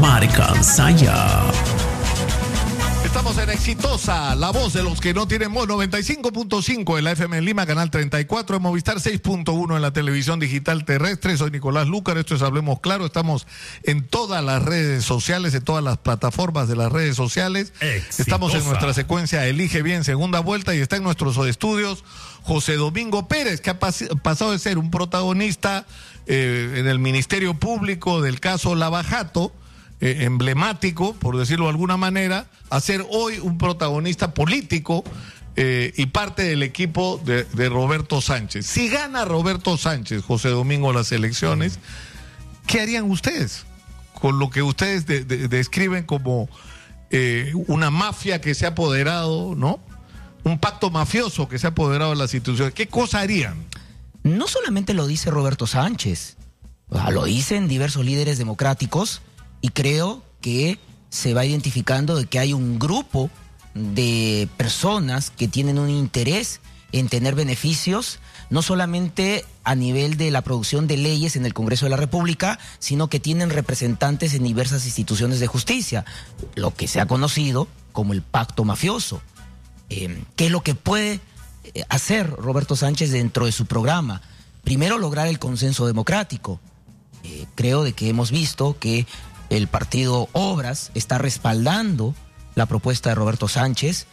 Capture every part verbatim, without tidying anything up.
Marca Saya. Estamos en Exitosa, la voz de los que no tienen voz, noventa y cinco punto cinco en la F M en Lima, canal treinta y cuatro, en Movistar seis punto uno en la televisión digital terrestre. Soy Nicolás Lúcar, esto es Hablemos Claro. Estamos en todas las redes sociales, en todas las plataformas de las redes sociales. Exitosa. Estamos en nuestra secuencia Elige Bien, segunda vuelta, y está en nuestros estudios José Domingo Pérez, que ha pas pasado de ser un protagonista eh, en el Ministerio Público del caso Lavajato, Eh, emblemático, por decirlo de alguna manera, a ser hoy un protagonista político eh, y parte del equipo de, de Roberto Sánchez. Si gana Roberto Sánchez, José Domingo, las elecciones, ¿qué harían ustedes con lo que ustedes de, de, describen como eh, una mafia que se ha apoderado, ¿no? Un pacto mafioso que se ha apoderado de las instituciones? ¿Qué cosa harían? No solamente lo dice Roberto Sánchez, o sea, lo dicen diversos líderes democráticos. Y creo que se va identificando de que hay un grupo de personas que tienen un interés en tener beneficios, no solamente a nivel de la producción de leyes en el Congreso de la República, sino que tienen representantes en diversas instituciones de justicia, lo que se ha conocido como el pacto mafioso. Eh, ¿Qué es lo que puede hacer Roberto Sánchez dentro de su programa? Primero, lograr el consenso democrático. Eh, creo de que hemos visto que el partido Obras está respaldando la propuesta de Roberto Sánchez.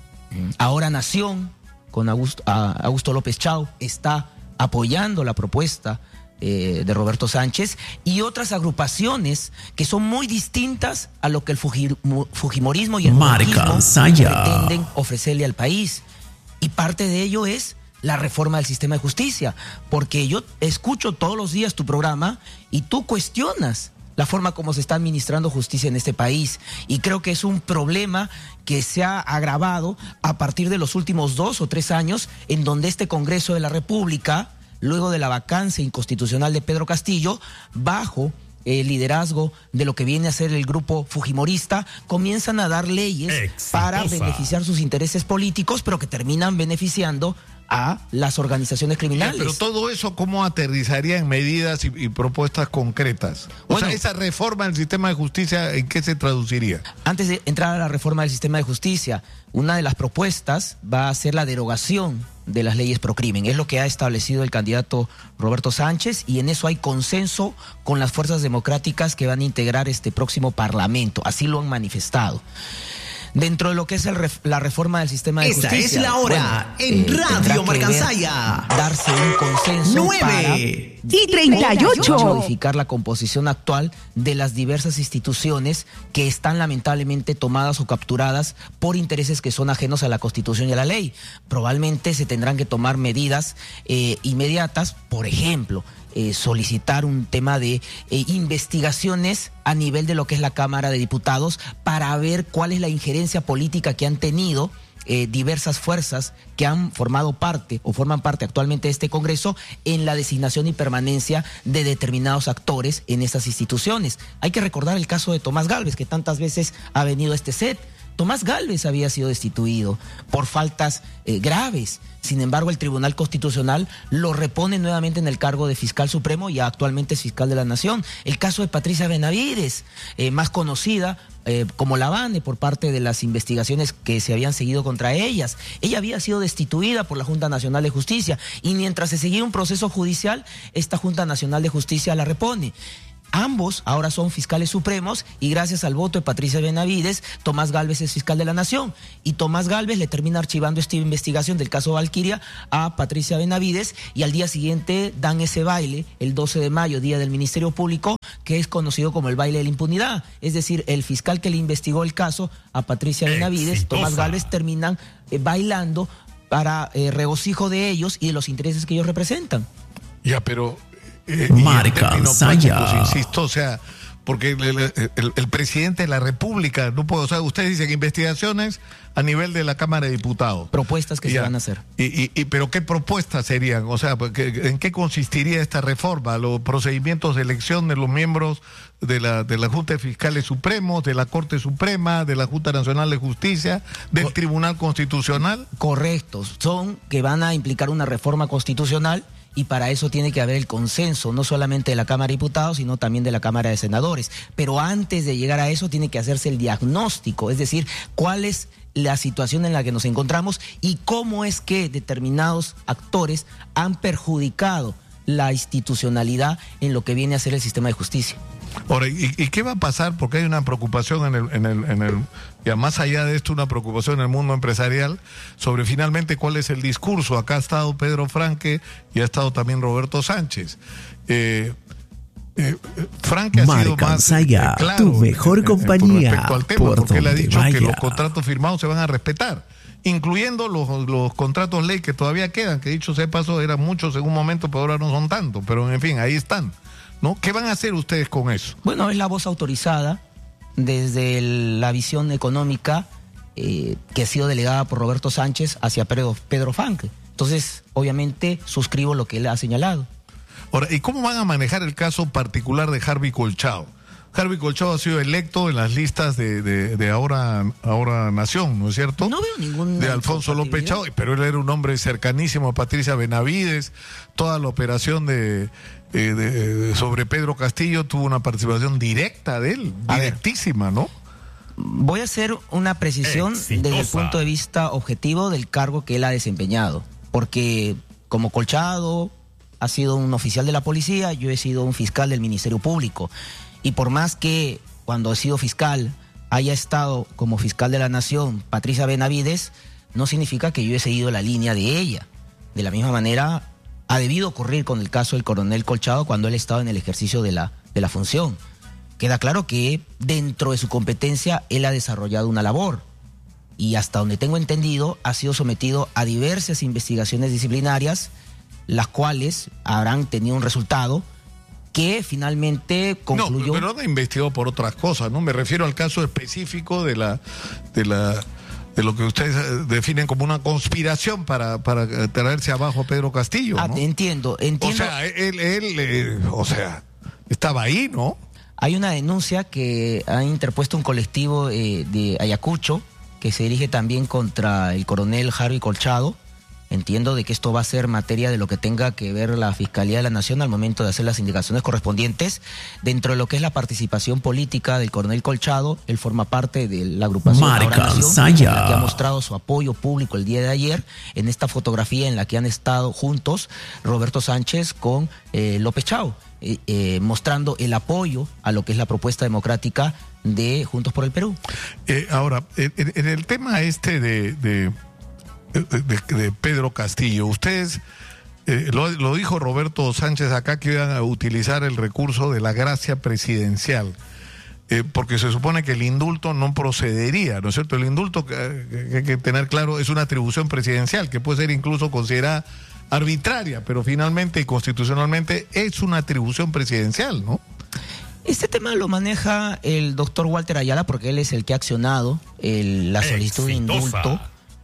Ahora Nación, con Augusto, Augusto López Chau, está apoyando la propuesta eh, de Roberto Sánchez, y otras agrupaciones que son muy distintas a lo que el fujimorismo y el Marca Saya pretenden ofrecerle al país. Y parte de ello es la reforma del sistema de justicia, porque yo escucho todos los días tu programa y tú cuestionas la forma como se está administrando justicia en este país, y creo que es un problema que se ha agravado a partir de los últimos dos o tres años, en donde este Congreso de la República, luego de la vacancia inconstitucional de Pedro Castillo, bajo el liderazgo de lo que viene a ser el grupo fujimorista, comienzan a dar leyes Exitosa. Para beneficiar sus intereses políticos, pero que terminan beneficiando a las organizaciones criminales. Pero todo eso, ¿cómo aterrizaría en medidas y, y propuestas concretas? O bueno, sea, esa reforma del sistema de justicia, ¿en qué se traduciría? Antes de entrar a la reforma del sistema de justicia, una de las propuestas va a ser la derogación de las leyes pro crimen. Es lo que ha establecido el candidato Roberto Sánchez, y en eso hay consenso con las fuerzas democráticas que van a integrar este próximo parlamento. Así lo han manifestado. Dentro de lo que es el ref, la reforma del sistema de Esta justicia. Esta es la hora bueno, en eh, Radio Marca Saya. Darse un consenso nueve y treinta y ocho. Modificar la composición actual de las diversas instituciones que están lamentablemente tomadas o capturadas por intereses que son ajenos a la Constitución y a la ley. Probablemente se tendrán que tomar medidas eh, inmediatas, por ejemplo, Eh, solicitar un tema de eh, investigaciones a nivel de lo que es la Cámara de Diputados para ver cuál es la injerencia política que han tenido eh, diversas fuerzas que han formado parte o forman parte actualmente de este Congreso en la designación y permanencia de determinados actores en estas instituciones. Hay que recordar el caso de Tomás Gálvez, que tantas veces ha venido a este set. Tomás Gálvez había sido destituido por faltas eh, graves. Sin embargo, el Tribunal Constitucional lo repone nuevamente en el cargo de fiscal supremo y actualmente es fiscal de la Nación. El caso de Patricia Benavides, eh, más conocida eh, como la Bane por parte de las investigaciones que se habían seguido contra ellas. Ella había sido destituida por la Junta Nacional de Justicia, y mientras se seguía un proceso judicial, esta Junta Nacional de Justicia la repone. Ambos ahora son fiscales supremos, y gracias al voto de Patricia Benavides, Tomás Gálvez es fiscal de la Nación, y Tomás Gálvez le termina archivando esta investigación del caso Valquiria a Patricia Benavides, y al día siguiente dan ese baile, el doce de mayo, día del Ministerio Público, que es conocido como el baile de la impunidad. Es decir, el fiscal que le investigó el caso a Patricia Benavides, Exitosa. Tomás Gálvez, terminan eh, bailando para eh, regocijo de ellos y de los intereses que ellos representan. Ya, pero Eh, Marca Saya. Insisto, o sea, porque el, el, el, el presidente de la República no puede, o sea, ustedes dicen investigaciones a nivel de la Cámara de Diputados. Propuestas que ya se van a hacer. Y, y, y, pero ¿qué propuestas serían? O sea, ¿en qué consistiría esta reforma? Los procedimientos de elección de los miembros de la, de la Junta de Fiscales Supremos, de la Corte Suprema, de la Junta Nacional de Justicia, del Co- Tribunal Constitucional. Correcto, son que van a implicar una reforma constitucional y para eso tiene que haber el consenso, no solamente de la Cámara de Diputados, sino también de la Cámara de Senadores. Pero antes de llegar a eso tiene que hacerse el diagnóstico, es decir, cuál es la situación en la que nos encontramos y cómo es que determinados actores han perjudicado la institucionalidad en lo que viene a ser el sistema de justicia. Ahora, ¿y, y qué va a pasar? Porque hay una preocupación en el, en el, en el, ya más allá de esto, una preocupación en el mundo empresarial sobre finalmente cuál es el discurso. Acá ha estado Pedro Franque y ha estado también Roberto Sánchez. Eh, eh, Franque ha sido más eh, claro tu mejor en, en, compañía respecto al tema, porque él ha dicho vaya. que los contratos firmados se van a respetar, incluyendo los, los contratos ley que todavía quedan, que dicho sea de paso eran muchos en un momento, pero ahora no son tantos, pero en fin, ahí están, ¿no? ¿Qué van a hacer ustedes con eso? Bueno, es la voz autorizada desde el, la visión económica eh, que ha sido delegada por Roberto Sánchez hacia Pedro, Pedro Franque. Entonces, obviamente, suscribo lo que él ha señalado. Ahora, ¿y cómo van a manejar el caso particular de Harvey Colchado? Harvey Colchado ha sido electo en las listas de, de, de ahora, ahora Nación, ¿no es cierto? No veo ningún... De Alfonso López Chao, pero él era un hombre cercanísimo a Patricia Benavides. Toda la operación de, eh, de, de sobre Pedro Castillo tuvo una participación directa de él, A directísima, ver, ¿no? Voy a hacer una precisión Exitosa. desde el punto de vista objetivo del cargo que él ha desempeñado. Porque como Colchado ha sido un oficial de la policía, yo he sido un fiscal del Ministerio Público. Y por más que cuando he sido fiscal haya estado como fiscal de la Nación Patricia Benavides, no significa que yo he seguido la línea de ella. De la misma manera, ha debido ocurrir con el caso del coronel Colchado cuando él estaba en el ejercicio de la, de la función. Queda claro que dentro de su competencia él ha desarrollado una labor y hasta donde tengo entendido ha sido sometido a diversas investigaciones disciplinarias, las cuales habrán tenido un resultado que finalmente concluyó... No, pero no ha investigado por otras cosas, ¿no? Me refiero al caso específico de la de la de lo que ustedes definen como una conspiración para, para traerse abajo a Pedro Castillo, ¿no? Ah, entiendo, entiendo. O sea, él, él eh, o sea, estaba ahí, ¿no? Hay una denuncia que ha interpuesto un colectivo eh, de Ayacucho que se dirige también contra el coronel Harvey Colchado. Entiendo de que esto va a ser materia de lo que tenga que ver la Fiscalía de la Nación al momento de hacer las indicaciones correspondientes. Dentro de lo que es la participación política del coronel Colchado, él forma parte de la agrupación Marca Ahora Nación, Saya. en la que ha mostrado su apoyo público el día de ayer en esta fotografía en la que han estado juntos Roberto Sánchez con eh, López Chao, eh, eh, mostrando el apoyo a lo que es la propuesta democrática de Juntos por el Perú. Eh, ahora, en, en el tema este de... de... De, de, de Pedro Castillo, ustedes, eh, lo, lo dijo Roberto Sánchez acá, que iban a utilizar el recurso de la gracia presidencial, eh, porque se supone que el indulto no procedería, ¿no es cierto? El indulto, que, que hay que tener claro, es una atribución presidencial, que puede ser incluso considerada arbitraria, pero finalmente y constitucionalmente es una atribución presidencial, ¿no? Este tema lo maneja el doctor Walter Ayala, porque él es el que ha accionado el, la solicitud de indulto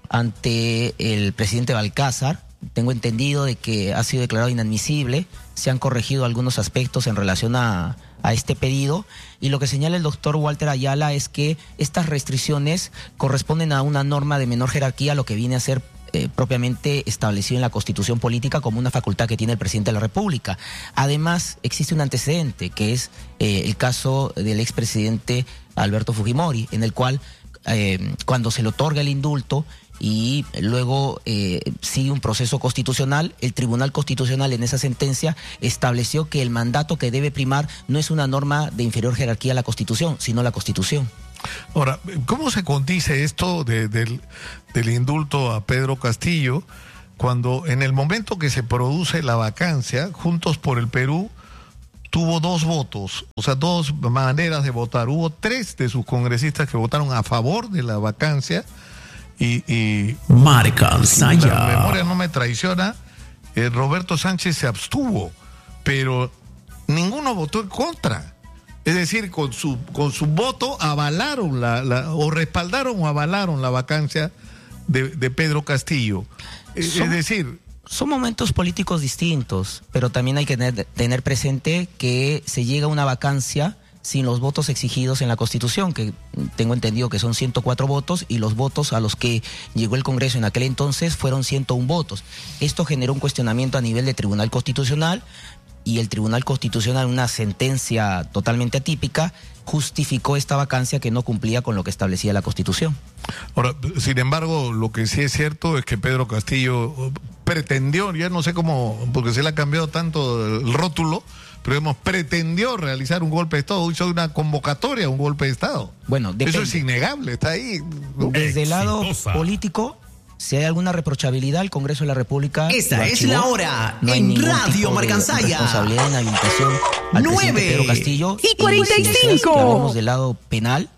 ante el presidente Balcázar. Tengo entendido de que ha sido declarado inadmisible, se han corregido algunos aspectos en relación a, a este pedido, y lo que señala el doctor Walter Ayala es que estas restricciones corresponden a una norma de menor jerarquía, lo que viene a ser eh, propiamente establecido en la Constitución Política como una facultad que tiene el presidente de la República. Además, existe un antecedente, que es eh, el caso del expresidente Alberto Fujimori, en el cual eh, cuando se le otorga el indulto y luego eh, sigue un proceso constitucional, el Tribunal Constitucional en esa sentencia estableció que el mandato que debe primar no es una norma de inferior jerarquía a la Constitución, sino la Constitución. Ahora, ¿cómo se condice esto de, del, del indulto a Pedro Castillo cuando en el momento que se produce la vacancia, Juntos por el Perú tuvo dos votos, o sea, dos maneras de votar? Hubo tres de sus congresistas que votaron a favor de la vacancia. Y, y Marca Saya. La memoria no me traiciona, eh, Roberto Sánchez se abstuvo, pero ninguno votó en contra. Es decir, con su con su voto avalaron la, la o respaldaron o avalaron la vacancia de, de Pedro Castillo. Es, Son, es decir, son momentos políticos distintos, pero también hay que tener, tener presente que se llega a una vacancia sin los votos exigidos en la Constitución, que tengo entendido que son ciento cuatro votos, y los votos a los que llegó el Congreso en aquel entonces fueron ciento uno votos. Esto generó un cuestionamiento a nivel de Tribunal Constitucional, y el Tribunal Constitucional, una sentencia totalmente atípica, justificó esta vacancia que no cumplía con lo que establecía la Constitución. Ahora, sin embargo, lo que sí es cierto es que Pedro Castillo pretendió, ya no sé cómo, porque se le ha cambiado tanto el rótulo, pero hemos pretendió realizar un golpe de Estado, hizo una convocatoria a un golpe de Estado. Bueno, depende. Eso es innegable, está ahí. Desde el lado político, si hay alguna reprochabilidad, el Congreso de la República... Esta es la hora no en Radio Marcansaya. Responsabilidad en habilitación al presidente Pedro Castillo. Y cuarenta y cinco. Si deseas que hablemos del lado penal,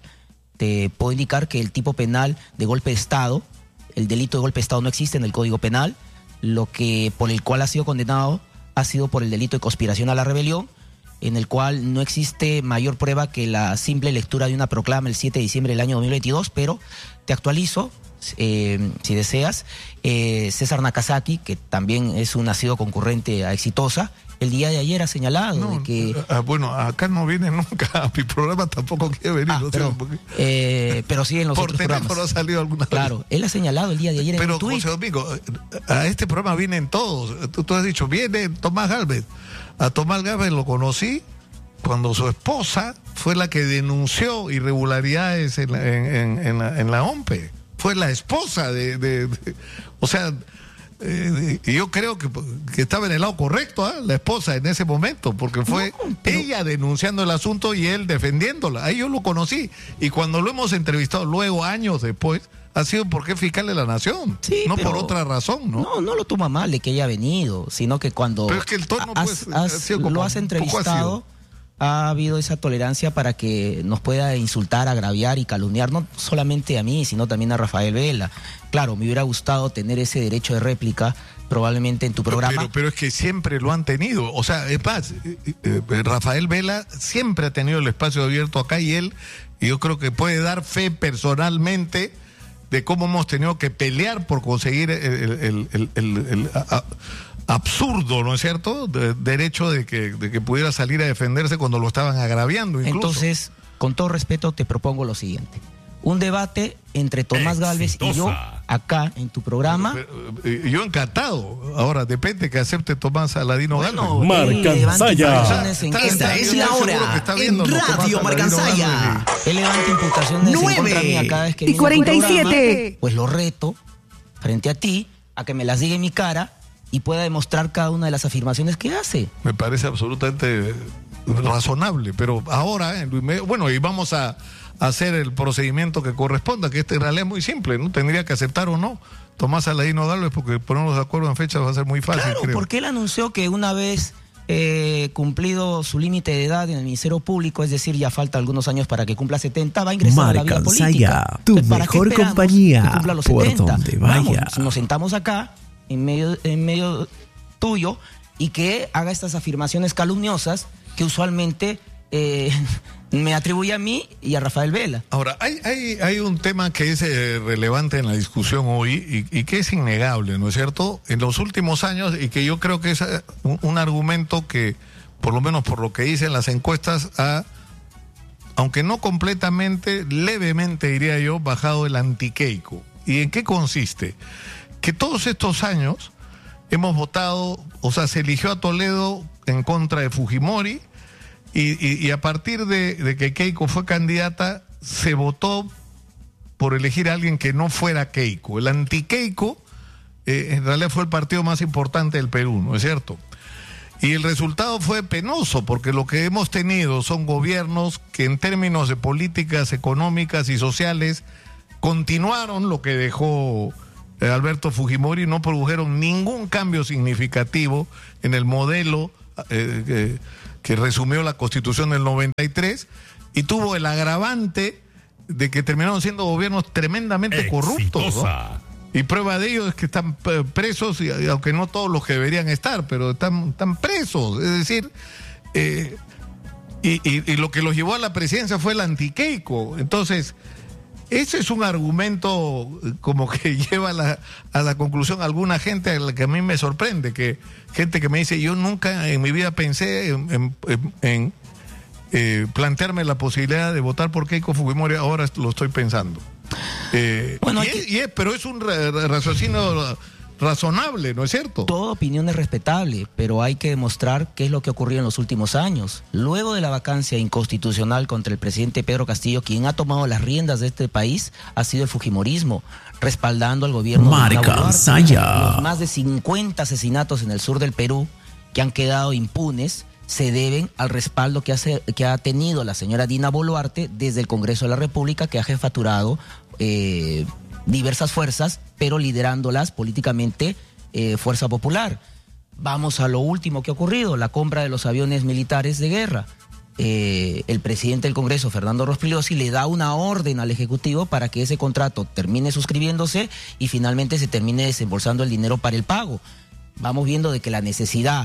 te puedo indicar que el tipo penal de golpe de Estado, el delito de golpe de Estado no existe en el Código Penal, lo que por el cual ha sido condenado ha sido por el delito de conspiración a la rebelión, en el cual no existe mayor prueba que la simple lectura de una proclama el siete de diciembre del año dos mil veintidós, pero te actualizo, eh, si deseas, eh, César Nakazaki, que también es un nacido concurrente a Exitosa, el día de ayer ha señalado No, de que... ah, bueno, acá no viene nunca, a mi programa tampoco quiere venir. Ah, no perdón, sé, porque... eh, pero sí en los por otros teléfono programas. ha salido alguna Claro, vez. él ha señalado el día de ayer en Pero, un tuit. José Domingo, a este programa vienen todos. Tú, tú has dicho, viene Tomás Gálvez. A Tomás Gálvez lo conocí cuando su esposa fue la que denunció irregularidades en la, en, en, en la, en la O M P E. Fue la esposa de... de, de o sea, eh, yo creo que, que estaba en el lado correcto, ¿eh? La esposa en ese momento, porque fue No, pero... ella denunciando el asunto y él defendiéndola. Ahí yo lo conocí. Y cuando lo hemos entrevistado luego, años después, ha sido porque es fiscal de la nación, Sí, no pero por otra razón, ¿no? No, no lo toma mal de que haya venido, sino que cuando Pero es que el tono, has- pues, has- ha sido como lo has un poco entrevistado, ácido. ha habido esa tolerancia para que nos pueda insultar, agraviar y calumniar, no solamente a mí, sino también a Rafael Vela. Claro, me hubiera gustado tener ese derecho de réplica probablemente en tu programa. Pero, pero es que siempre lo han tenido. O sea, es más, eh, eh, Rafael Vela siempre ha tenido el espacio abierto acá y él, y yo creo que puede dar fe personalmente de cómo hemos tenido que pelear por conseguir el, el- el- el- el- a- a- absurdo, ¿no es cierto?, de- derecho de que, de que pudiera salir a defenderse cuando lo estaban agraviando incluso. Entonces, con todo respeto, te propongo lo siguiente. Un debate entre Tomás Gálvez y yo, acá en tu programa. Pero, eh, yo encantado. Ahora, depende que acepte Tomás Aladino Bueno, Gálvez. él levanta Marcansaya. imputaciones en Está- contra- Esta es yo la estoy seguro hora que está en viéndonos Tomás Radio Aladino Marcansaya. Gálvez. Él levanta imputaciones en contra mía cada vez que Y viene al cuarenta y programa, siete. pues lo reto frente a ti a que me las diga en mi cara y pueda demostrar cada una de las afirmaciones que hace. Me parece absolutamente razonable, pero ahora, en lo inmediato, bueno, y vamos a hacer el procedimiento que corresponda, que este en realidad es muy simple, ¿no? Tendría que aceptar o no Tomás Aladino Gálvez, porque ponernos de acuerdo en fechas va a ser muy fácil, Claro, creo. porque él anunció que una vez eh, cumplido su límite de edad en el Ministerio Público, es decir, ya falta algunos años para que cumpla setenta, va a ingresar a la vida Marcansaya, política. tu ¿para qué mejor esperamos compañía, que cumpla los por setenta? donde vaya. Vamos, nos sentamos acá, en medio, en medio tuyo, y que haga estas afirmaciones calumniosas que usualmente eh, me atribuye a mí y a Rafael Vela. Ahora, hay, hay, hay un tema que es eh, relevante en la discusión hoy y, y que es innegable, ¿no es cierto? En los últimos años, y que yo creo que es eh, un, un argumento que, por lo menos por lo que dicen las encuestas, ha, aunque no completamente, levemente diría yo, bajado el antiqueico. ¿Y en qué consiste? Que todos estos años hemos votado, o sea, se eligió a Toledo en contra de Fujimori, y, y, y a partir de, de que Keiko fue candidata, se votó por elegir a alguien que no fuera Keiko. El anti-Keiko, eh, en realidad fue el partido más importante del Perú, ¿no es cierto? Y el resultado fue penoso, porque lo que hemos tenido son gobiernos que en términos de políticas económicas y sociales continuaron lo que dejó eh, Alberto Fujimori, no produjeron ningún cambio significativo en el modelo eh, que, que resumió la Constitución del noventa y tres, y tuvo el agravante de que terminaron siendo gobiernos tremendamente corruptos, ¿no? Y prueba de ello es que están eh, presos, y, y aunque no todos los que deberían estar, pero están, están presos. Es decir, eh, y, y, y lo que los llevó a la presidencia fue el antiqueico. Entonces, ese es un argumento como que lleva a la, a la conclusión a alguna gente a la que a mí me sorprende, que gente que me dice, yo nunca en mi vida pensé en, en, en, eh, plantearme la posibilidad de votar por Keiko Fujimori, ahora lo estoy pensando. Eh, bueno, y es, que... y es, pero es un raciocinio razonable, ¿no es cierto? Toda opinión es respetable, pero hay que demostrar qué es lo que ocurrió en los últimos años. Luego de la vacancia inconstitucional contra el presidente Pedro Castillo, quien ha tomado las riendas de este país ha sido el fujimorismo, respaldando al gobierno de Dina Boluarte. Los más de cincuenta asesinatos en el sur del Perú que han quedado impunes se deben al respaldo que, hace, que ha tenido la señora Dina Boluarte desde el Congreso de la República, que ha jefaturado eh, diversas fuerzas, pero liderándolas políticamente eh, Fuerza Popular. Vamos a lo último que ha ocurrido, la compra de los aviones militares de guerra. Eh, el presidente del Congreso, Fernando Rospigliosi, le da una orden al Ejecutivo para que ese contrato termine suscribiéndose y finalmente se termine desembolsando el dinero para el pago. Vamos viendo de que la necesidad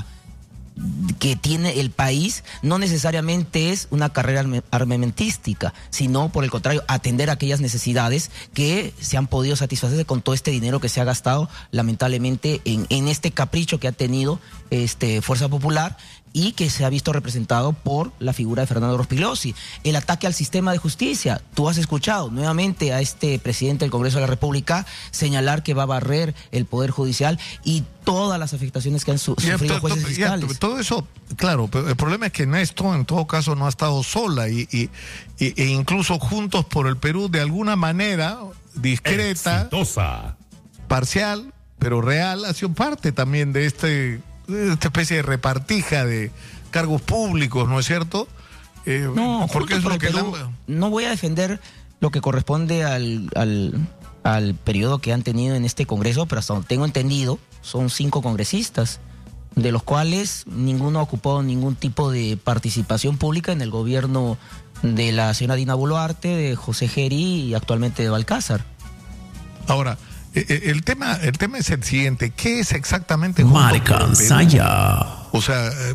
que tiene el país no necesariamente es una carrera armamentística, sino por el contrario, atender a aquellas necesidades que se han podido satisfacer con todo este dinero que se ha gastado lamentablemente en, en este capricho que ha tenido este Fuerza Popular y que se ha visto representado por la figura de Fernando Rospigliosi. El ataque al sistema de justicia. Tú has escuchado nuevamente a este presidente del Congreso de la República señalar que va a barrer el Poder Judicial y todas las afectaciones que han su sufrido jueces fiscales. Todo eso, claro, pero el problema es que Néstor en todo caso no ha estado sola y, y, y, e incluso Juntos por el Perú de alguna manera discreta, exitosa, parcial, pero real, ha sido parte también de este... esta especie de repartija de cargos públicos, ¿no es cierto? Eh, no, porque es lo que la... no voy a defender lo que corresponde al, al, al periodo que han tenido en este Congreso, pero hasta donde tengo entendido, son cinco congresistas, de los cuales ninguno ha ocupado ningún tipo de participación pública en el gobierno de la señora Dina Boluarte, de José Geri y actualmente de Balcázar. Ahora, El tema, el tema es el siguiente. ¿Qué es exactamente Marcansaya? O sea, eh,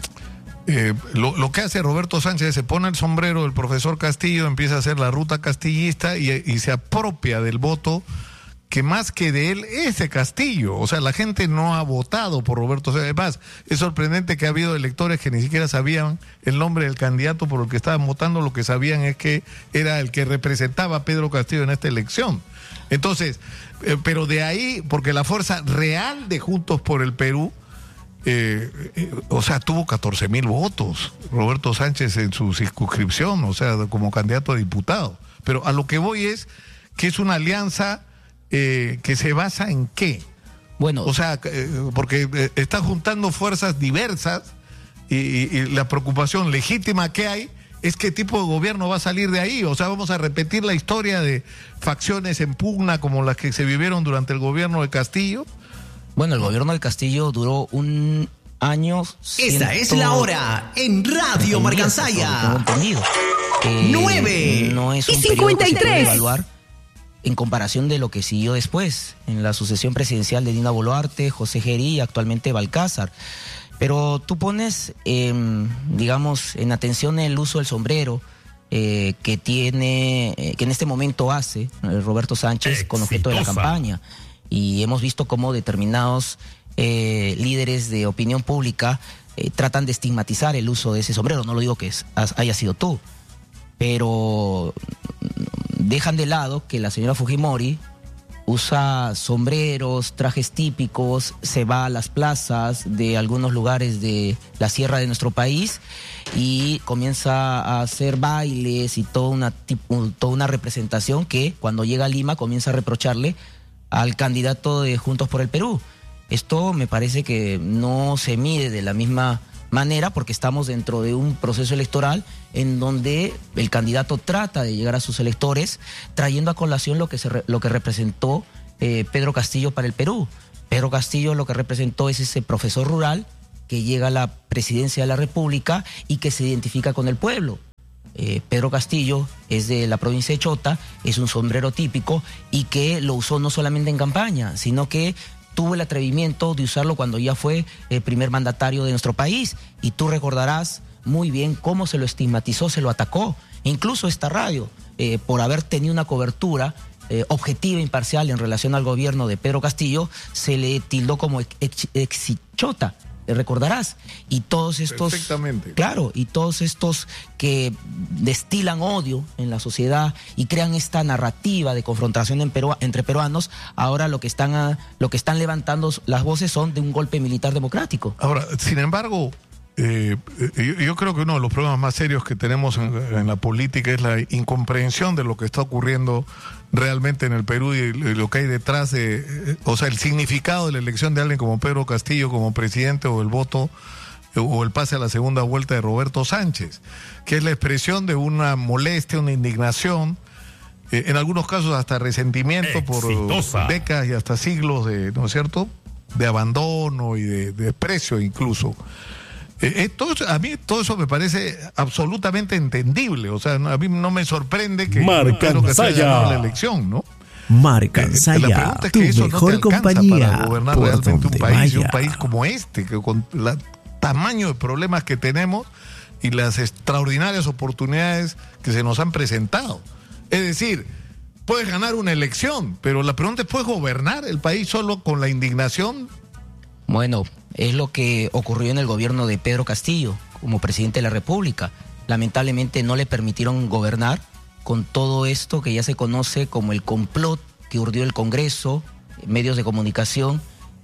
eh, lo, lo que hace Roberto Sánchez, se pone el sombrero del profesor Castillo, empieza a hacer la ruta castillista y, y se apropia del voto que más que de él es de Castillo. O sea, la gente no ha votado por Roberto Sánchez. Además, es sorprendente que ha habido electores que ni siquiera sabían el nombre del candidato por el que estaban votando. Lo que sabían es que era el que representaba a Pedro Castillo en esta elección. Entonces, eh, pero de ahí, porque la fuerza real de Juntos por el Perú, eh, eh, o sea, tuvo catorce mil votos, Roberto Sánchez en su circunscripción, o sea, como candidato a diputado. Pero a lo que voy es que es una alianza eh, que se basa en qué. Bueno, o sea, eh, porque eh, está juntando fuerzas diversas y, y, y la preocupación legítima que hay es qué tipo de gobierno va a salir de ahí. O sea, vamos a repetir la historia de facciones en pugna como las que se vivieron durante el gobierno de Castillo. Bueno, el gobierno de Castillo duró un año. Esta es la hora en Radio Marcansaya. Tengo entendido. Eh, Nueve no es un y cincuenta y tres. Periodo que se puede evaluar en comparación de lo que siguió después, en la sucesión presidencial de Dina Boluarte, José Geri y actualmente Balcázar. Pero tú pones, eh, digamos, en atención el uso del sombrero eh, que tiene, eh, que en este momento hace eh, Roberto Sánchez Exitosa. Con objeto de la campaña. Y hemos visto cómo determinados eh, líderes de opinión pública eh, tratan de estigmatizar el uso de ese sombrero. No lo digo que es, haya sido tú, pero dejan de lado que la señora Fujimori usa sombreros, trajes típicos, se va a las plazas de algunos lugares de la sierra de nuestro país y comienza a hacer bailes y toda una, toda una representación que cuando llega a Lima comienza a reprocharle al candidato de Juntos por el Perú. Esto me parece que no se mide de la misma manera porque estamos dentro de un proceso electoral en donde el candidato trata de llegar a sus electores trayendo a colación lo que, se re, lo que representó eh, Pedro Castillo para el Perú. Pedro Castillo lo que representó es ese profesor rural que llega a la presidencia de la República y que se identifica con el pueblo. Eh, Pedro Castillo es de la provincia de Chota, es un sombrero típico y que lo usó no solamente en campaña, sino que tuvo el atrevimiento de usarlo cuando ya fue el primer mandatario de nuestro país. Y tú recordarás muy bien cómo se lo estigmatizó, se lo atacó. Incluso esta radio, eh, por haber tenido una cobertura eh, objetiva e imparcial en relación al gobierno de Pedro Castillo, se le tildó como ex, ex, exichota. recordarás. Y todos estos... Perfectamente. Claro, y todos estos que destilan odio en la sociedad y crean esta narrativa de confrontación en Perú, entre peruanos, ahora lo que están a, lo que están levantando las voces son de un golpe militar democrático. Ahora, sin embargo, eh, yo, yo creo que uno de los problemas más serios que tenemos en, en la política es la incomprensión de lo que está ocurriendo realmente en el Perú y lo que hay detrás de, o sea, el significado de la elección de alguien como Pedro Castillo como presidente, o el voto o el pase a la segunda vuelta de Roberto Sánchez, que es la expresión de una molestia, una indignación, eh, en algunos casos hasta resentimiento Exitosa. por décadas y hasta siglos de, ¿no es cierto?, de abandono y de, de desprecio incluso. Eh, eh, todo eso, a mí todo eso me parece absolutamente entendible. O sea, no, a mí no me sorprende que Marca que se haya ganado Saya. la elección, ¿no? Marca Eh, la Saya, pregunta es tu que eso mejor no te alcanza compañía. para gobernar Por realmente un donde país, y un vaya. país como este, que con el tamaño de problemas que tenemos y las extraordinarias oportunidades que se nos han presentado. Es decir, puedes ganar una elección, pero la pregunta es, ¿puedes gobernar el país solo con la indignación? Bueno, es lo que ocurrió en el gobierno de Pedro Castillo como presidente de la República. Lamentablemente no le permitieron gobernar con todo esto que ya se conoce como el complot que urdió el Congreso, medios de comunicación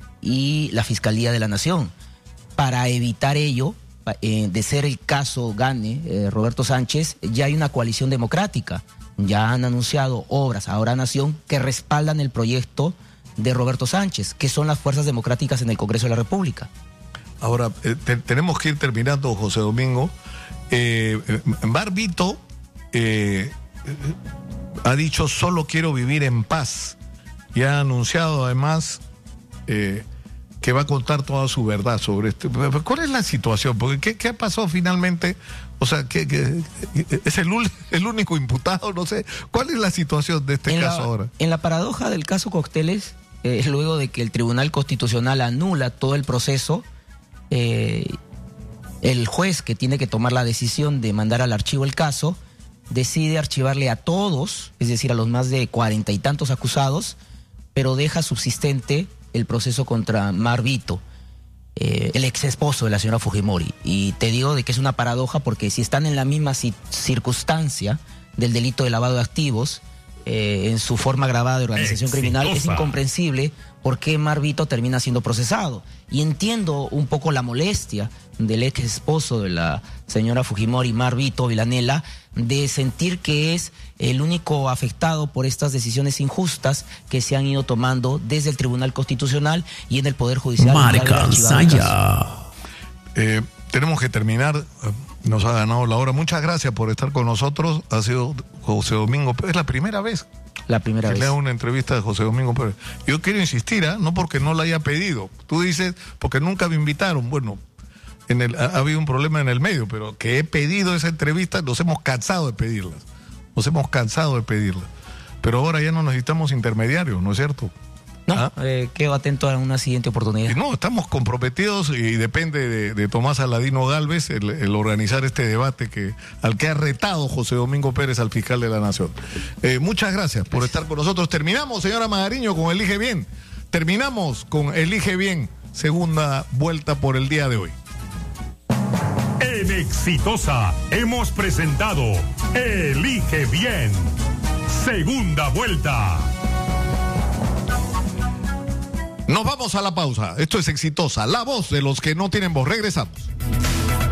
y la Fiscalía de la Nación. Para evitar ello, eh, de ser el caso gane eh, Roberto Sánchez, ya hay una coalición democrática. Ya han anunciado obras, ahora Nación, que respaldan el proyecto de Roberto Sánchez, que son las fuerzas democráticas en el Congreso de la República. Ahora, eh, te, tenemos que ir terminando, José Domingo. Eh, eh, Barbito eh, eh, ha dicho, solo quiero vivir en paz. Y ha anunciado además eh, que va a contar toda su verdad sobre esto. ¿Cuál es la situación? Porque ¿qué, qué ha pasado finalmente? O sea, ¿qué, qué, ¿es el, el único imputado? No sé. ¿Cuál es la situación de este en caso la, ahora? En la paradoja del caso Cócteles, eh, luego de que el Tribunal Constitucional anula todo el proceso, eh, el juez que tiene que tomar la decisión de mandar al archivo el caso, decide archivarle a todos, es decir, a los más de cuarenta y tantos acusados, pero deja subsistente el proceso contra Marvito, eh, el ex esposo de la señora Fujimori. Y te digo de que es una paradoja porque si están en la misma si- circunstancia del delito de lavado de activos, eh, en su forma agravada de organización Exitosa. criminal, es incomprensible por qué Marvito termina siendo procesado. Y entiendo un poco la molestia del ex esposo de la señora Fujimori, Marvito Villanela, de sentir que es el único afectado por estas decisiones injustas que se han ido tomando desde el Tribunal Constitucional y en el Poder Judicial. Marca Saya. Eh, tenemos que terminar. Nos ha ganado la hora. Muchas gracias por estar con nosotros. Ha sido José Domingo Pérez. Es la primera vez La primera que vez. le hago una entrevista de José Domingo Pérez. Yo quiero insistir, ¿eh? No porque no la haya pedido. Tú dices, porque nunca me invitaron. Bueno, en el, ha, ha habido un problema en el medio, pero que he pedido esa entrevista, nos hemos cansado de pedirlas. Nos hemos cansado de pedirlas. Pero ahora ya no necesitamos intermediarios, ¿no es cierto? No, ¿Ah? eh, quedo atento a una siguiente oportunidad. Y no, estamos comprometidos y depende de, de Tomás Aladino Gálvez el, el organizar este debate que al que ha retado José Domingo Pérez al fiscal de la Nación. Eh, muchas gracias por estar con nosotros. Terminamos, señora Magariño, con Elige Bien. Terminamos con Elige Bien, segunda vuelta por el día de hoy. En Exitosa hemos presentado Elige Bien, segunda vuelta. Nos vamos a la pausa. Esto es Exitosa, la voz de los que no tienen voz. Regresamos.